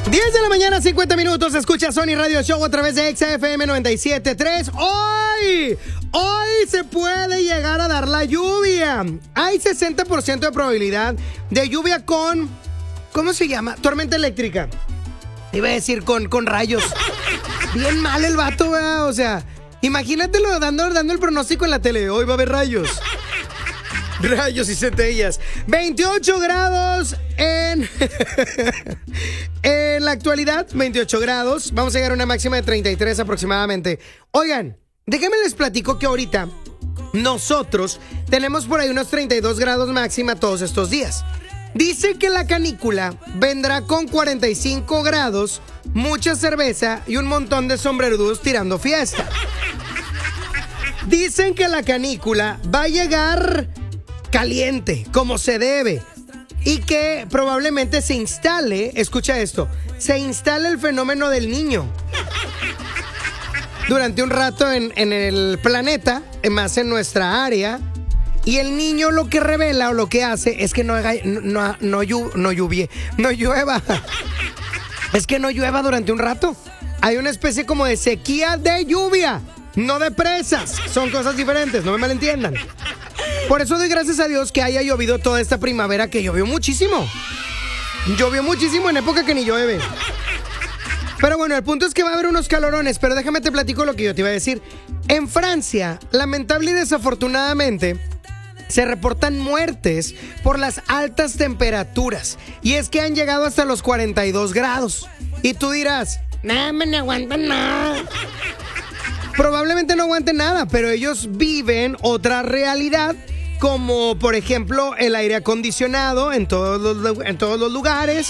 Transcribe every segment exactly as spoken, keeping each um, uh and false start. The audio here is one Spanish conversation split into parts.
diez de la mañana, cincuenta minutos. Escucha Sony Radio Show a través de X F M noventa y siete punto tres. Hoy, hoy se puede llegar a dar la lluvia. Hay sesenta por ciento de probabilidad de lluvia con, ¿cómo se llama? Tormenta eléctrica. Iba a decir con, con rayos. Bien mal el vato, ¿verdad? O sea, imagínatelo dando, dando el pronóstico en la tele. Hoy va a haber rayos. Rayos y centellas. veintiocho grados en en la actualidad, veintiocho grados. Vamos a llegar a una máxima de treinta y tres aproximadamente. Oigan, déjenme les platico que ahorita nosotros tenemos por ahí unos treinta y dos grados máxima todos estos días. Dice que la canícula vendrá con cuarenta y cinco grados, mucha cerveza y un montón de sombrerudos tirando fiesta. Dicen que la canícula va a llegar caliente, como se debe, y que probablemente se instale, escucha esto, se instale el fenómeno del niño durante un rato en, en el planeta, más en nuestra área, y el niño lo que revela o lo que hace es que no, haga, no, no, no, llu, no lluvie, no llueva, es que no llueva durante un rato. Hay una especie como de sequía de lluvia, no de presas, son cosas diferentes, no me malentiendan. Por eso doy gracias a Dios que haya llovido toda esta primavera, que llovió muchísimo. Llovió muchísimo en época que ni llueve. Pero bueno, el punto es que va a haber unos calorones, pero déjame te platico lo que yo te iba a decir. En Francia, lamentable y desafortunadamente, se reportan muertes por las altas temperaturas. Y es que han llegado hasta los cuarenta y dos grados. Y tú dirás, no, me no aguantan nada. Probablemente no aguanten nada, pero ellos viven otra realidad, como por ejemplo el aire acondicionado en todos los, en todos los lugares,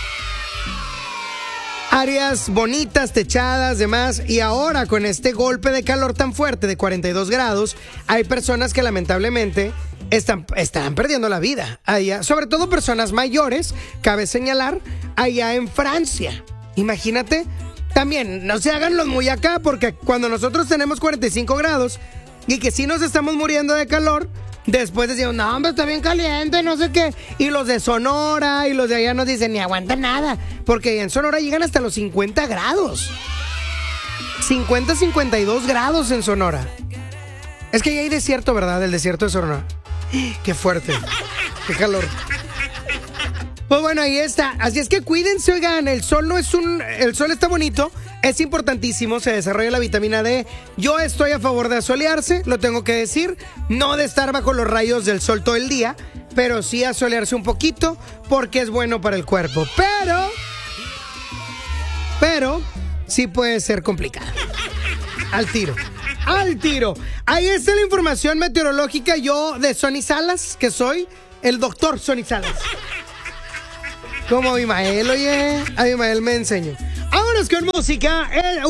áreas bonitas, techadas, demás. Y ahora con este golpe de calor tan fuerte de cuarenta y dos grados, hay personas que lamentablemente están, están perdiendo la vida allá, sobre todo personas mayores, cabe señalar, allá en Francia. Imagínate. También, no se hagan los muy acá, porque cuando nosotros tenemos cuarenta y cinco grados y que sí nos estamos muriendo de calor, después decimos, no, hombre, está bien caliente, no sé qué. Y los de Sonora y los de allá nos dicen, ni aguantan nada, porque en Sonora llegan hasta los cincuenta grados. cincuenta, cincuenta y dos grados en Sonora. Es que ahí hay desierto, ¿verdad? El desierto de Sonora. Qué fuerte, qué calor. Pues bueno, ahí está. Así es que cuídense, oigan, el sol no es un... El sol está bonito, es importantísimo, se desarrolla la vitamina D. Yo estoy a favor de asolearse, lo tengo que decir. No de estar bajo los rayos del sol todo el día, pero sí asolearse un poquito, porque es bueno para el cuerpo. Pero... Pero... sí puede ser complicado. Al tiro. Al tiro. Ahí está la información meteorológica. Yo de Sony Salas, que soy el doctor Sony Salas. Como Abimael, oye, Abimael me enseñó. Vámonos con música. El...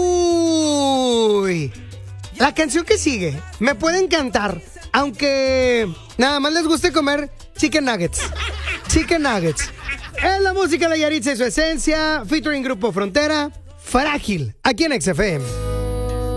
Uy. La canción que sigue me pueden cantar, aunque nada más les guste comer chicken nuggets. Chicken nuggets. Es la música de Yaritza y su esencia, featuring Grupo Frontera, Frágil, aquí en X F M.